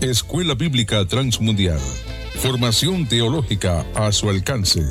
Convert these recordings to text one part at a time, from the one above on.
Escuela Bíblica Transmundial. Formación teológica a su alcance.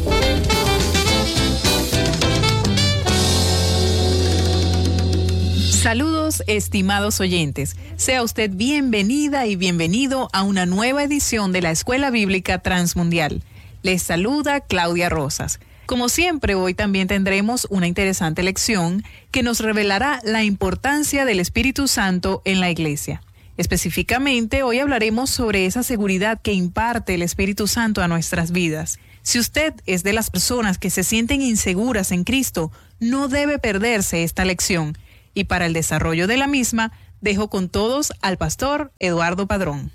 Saludos, estimados oyentes. Sea usted bienvenida y bienvenido a una nueva edición de la Escuela Bíblica Transmundial. Les saluda Claudia Rosas. Como siempre, hoy también tendremos una interesante lección que nos revelará la importancia del Espíritu Santo en la Iglesia. Específicamente, hoy hablaremos sobre esa seguridad que imparte el Espíritu Santo a nuestras vidas. Si usted es de las personas que se sienten inseguras en Cristo, no debe perderse esta lección. Y para el desarrollo de la misma, dejo con todos al pastor Eduardo Padrón.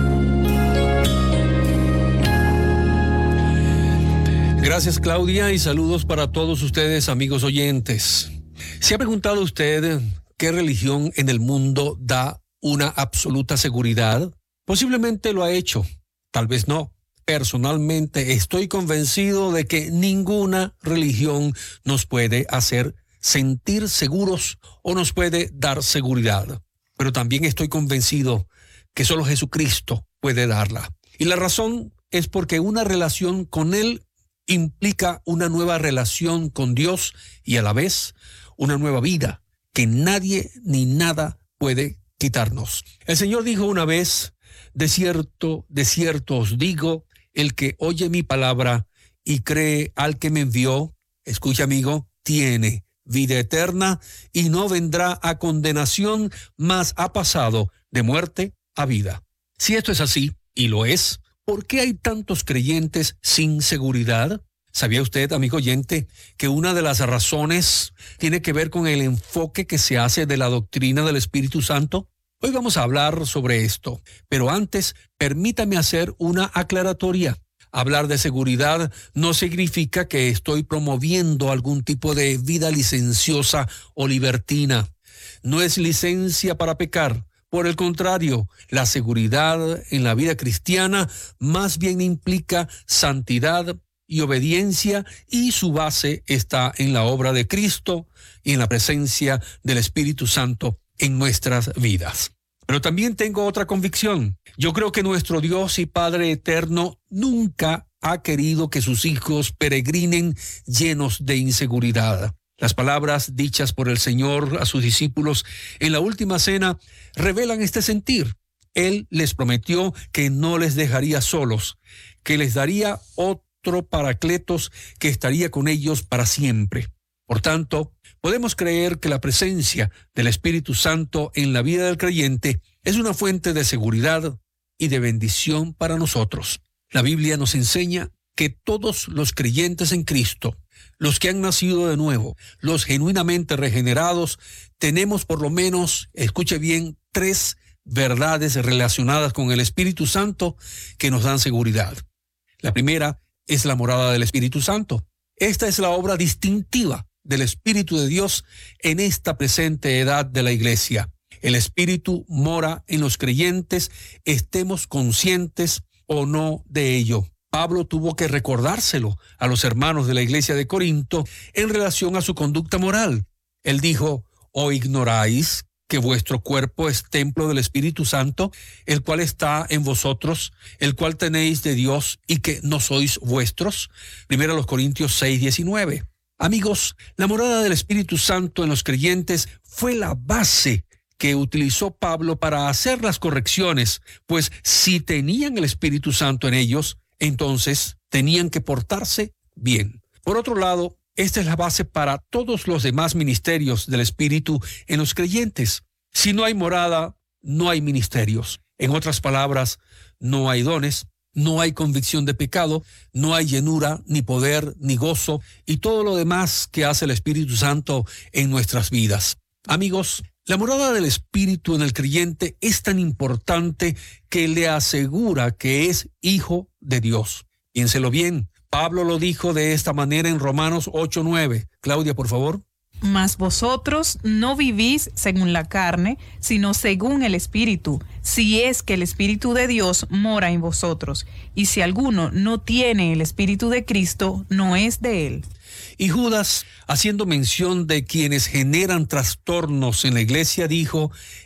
Gracias, Claudia, y saludos para todos ustedes, amigos oyentes. ¿Se ha preguntado usted qué religión en el mundo da una absoluta seguridad? Posiblemente lo ha hecho, tal vez no. Personalmente estoy convencido de que ninguna religión nos puede hacer sentir seguros o nos puede dar seguridad. Pero también estoy convencido que solo Jesucristo puede darla. Y la razón es porque una relación con Él implica una nueva relación con Dios y a la vez una nueva vida que nadie ni nada puede quitarnos. El Señor dijo una vez: de cierto os digo, el que oye mi palabra y cree al que me envió, escucha, amigo, tiene vida eterna y no vendrá a condenación, mas ha pasado de muerte a vida. Si esto es así, y lo es, ¿por qué hay tantos creyentes sin seguridad? ¿Sabía usted, amigo oyente, que una de las razones tiene que ver con el enfoque que se hace de la doctrina del Espíritu Santo? Hoy vamos a hablar sobre esto, pero antes permítame hacer una aclaratoria. Hablar de seguridad no significa que estoy promoviendo algún tipo de vida licenciosa o libertina. No es licencia para pecar. Por el contrario, la seguridad en la vida cristiana más bien implica santidad y obediencia, y su base está en la obra de Cristo y en la presencia del Espíritu Santo en nuestras vidas. Pero también tengo otra convicción. Yo creo que nuestro Dios y Padre eterno nunca ha querido que sus hijos peregrinen llenos de inseguridad. Las palabras dichas por el Señor a sus discípulos en la última cena revelan este sentir. Él les prometió que no les dejaría solos, que les daría otro Paracletos que estaría con ellos para siempre. Por tanto, podemos creer que la presencia del Espíritu Santo en la vida del creyente es una fuente de seguridad y de bendición para nosotros. La Biblia nos enseña que todos los creyentes en Cristo, los que han nacido de nuevo, los genuinamente regenerados, tenemos por lo menos, escuche bien, 3 verdades relacionadas con el Espíritu Santo que nos dan seguridad. La primera es la morada del Espíritu Santo. Esta es la obra distintiva del Espíritu de Dios en esta presente edad de la Iglesia. El Espíritu mora en los creyentes, estemos conscientes o no de ello. Pablo tuvo que recordárselo a los hermanos de la iglesia de Corinto en relación a su conducta moral. Él dijo: ¿o ignoráis que vuestro cuerpo es templo del Espíritu Santo, el cual está en vosotros, el cual tenéis de Dios y que no sois vuestros? 1 Corintios 6:19. Amigos, la morada del Espíritu Santo en los creyentes fue la base que utilizó Pablo para hacer las correcciones, pues si tenían el Espíritu Santo en ellos, entonces tenían que portarse bien. Por otro lado, esta es la base para todos los demás ministerios del Espíritu en los creyentes. Si no hay morada, no hay ministerios. En otras palabras, no hay dones, no hay convicción de pecado, no hay llenura, ni poder, ni gozo, y todo lo demás que hace el Espíritu Santo en nuestras vidas. Amigos, la morada del Espíritu en el creyente es tan importante que le asegura que es hijo de Dios. Piénselo bien. Pablo lo dijo de esta manera en Romanos 8:9. Claudia, por favor. Mas vosotros no vivís según la carne, sino según el Espíritu, si es que el Espíritu de Dios mora en vosotros. Y si alguno no tiene el Espíritu de Cristo, no es de él. Y Judas, haciendo mención de quienes generan trastornos en la iglesia, dijo: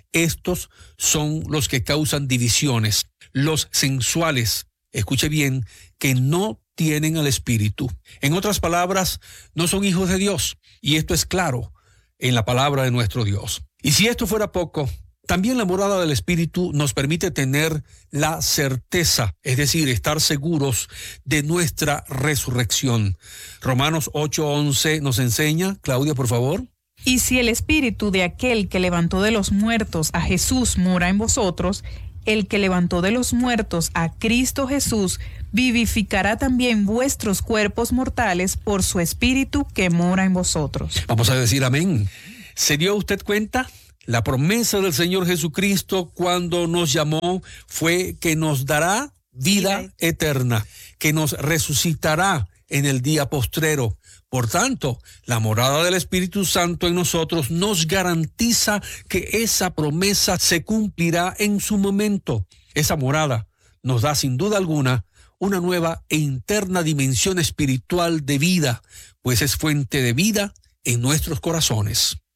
Estos son los que causan divisiones, los sensuales, escuche bien, que no tienen al Espíritu. En otras palabras, no son hijos de Dios. Y esto es claro en la palabra de nuestro Dios. Y si esto fuera poco, también la morada del Espíritu nos permite tener la certeza, es decir, estar seguros de nuestra resurrección. Romanos 8:11 nos enseña, Claudia, por favor. Y si el Espíritu de aquel que levantó de los muertos a Jesús mora en vosotros, el que levantó de los muertos a Cristo Jesús vivificará también vuestros cuerpos mortales por su Espíritu que mora en vosotros. Vamos a decir amén. ¿Se dio usted cuenta? La promesa del Señor Jesucristo cuando nos llamó fue que nos dará vida eterna, que nos resucitará en el día postrero. Por tanto, la morada del Espíritu Santo en nosotros nos garantiza que esa promesa se cumplirá en su momento. Esa morada nos da sin duda alguna una nueva e interna dimensión espiritual de vida, pues es fuente de vida en nuestros corazones.